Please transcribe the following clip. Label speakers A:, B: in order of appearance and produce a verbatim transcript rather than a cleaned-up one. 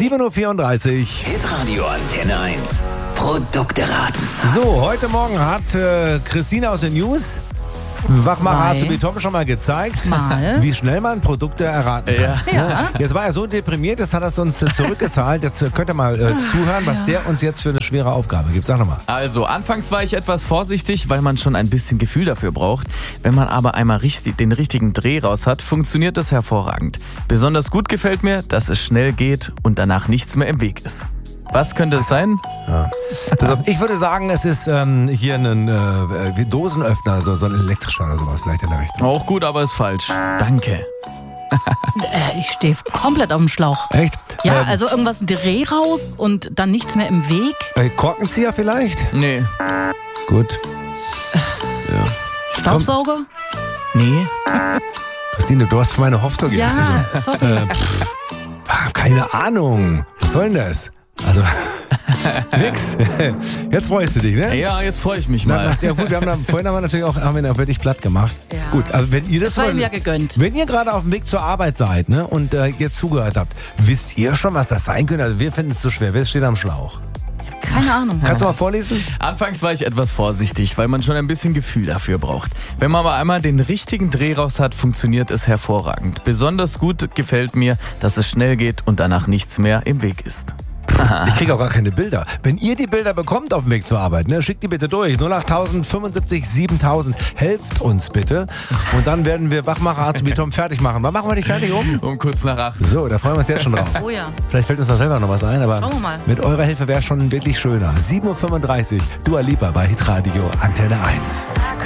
A: sieben Uhr vierunddreißig.
B: Hitradio Antenne eins. Produkte raten.
A: So, heute Morgen hat äh, Christina aus den News Wachmacher hat zu Tom schon mal gezeigt,
C: mal.
A: wie schnell man Produkte erraten kann.
C: Ja. Ja.
A: Jetzt war er so deprimiert, das hat er uns zurückgezahlt. Jetzt könnt ihr mal äh, zuhören, was der uns jetzt für eine schwere Aufgabe gibt. Sag nochmal.
D: Also, anfangs war ich etwas vorsichtig, weil man schon ein bisschen Gefühl dafür braucht. Wenn man aber einmal richtig, den richtigen Dreh raus hat, funktioniert das hervorragend. Besonders gut gefällt mir, dass es schnell geht und danach nichts mehr im Weg ist. Was könnte es sein?
A: Ja. Also, ich würde sagen, es ist ähm, hier ein äh, Dosenöffner, also so ein elektrischer oder sowas vielleicht in der Richtung.
D: Auch gut, aber ist falsch. Danke.
C: Äh, ich stehe komplett auf dem Schlauch.
A: Echt?
C: Ja,
A: Ähm,
C: also irgendwas Dreh raus und dann nichts mehr im Weg.
A: äh, Korkenzieher vielleicht?
D: Nee.
A: Gut.
C: Staubsauger?
D: Nee.
A: Christine, du hast für meine Hoffnung jetzt.
C: Ja, sorry.
A: Äh, pff, keine Ahnung. Was soll denn das? Also, nix. Jetzt freust du dich, ne?
D: Ja, jetzt freue ich mich
A: Na,
D: mal.
A: na, ja gut, wir haben da, vorhin haben wir natürlich auch haben wir da wirklich platt gemacht.
C: Ja.
A: Gut, aber wenn ihr das,
C: Das war
A: mal-
C: ihm ja gegönnt.
A: wenn ihr gerade auf dem Weg zur Arbeit seid, ne, und äh, ihr zugehört habt, wisst ihr schon, was das sein könnte? Also wir finden es zu schwer. Wer steht am Schlauch?
C: Keine Ahnung.
A: Kannst du mal vorlesen?
D: Anfangs war ich etwas vorsichtig, weil man schon ein bisschen Gefühl dafür braucht. Wenn man aber einmal den richtigen Dreh raus hat, funktioniert es hervorragend. Besonders gut gefällt mir, dass es schnell geht und danach nichts mehr im Weg ist.
A: Ich kriege auch gar keine Bilder. Wenn ihr die Bilder bekommt auf dem Weg zur Arbeit, ne, schickt die bitte durch. null acht fünfundsiebzig siebentausend. Helft uns bitte. Und dann werden wir Wachmacher wie Tom fertig machen. Wann machen wir dich fertig um?
D: Um kurz nach acht.
A: So, da freuen wir uns jetzt schon drauf.
C: Oh ja.
A: Vielleicht fällt uns da selber noch was ein, aber
C: Schauen wir mal.
A: mit eurer Hilfe wäre es schon wirklich schöner. sieben Uhr fünfunddreißig. Dua Lipa bei Hitradio Antenne eins.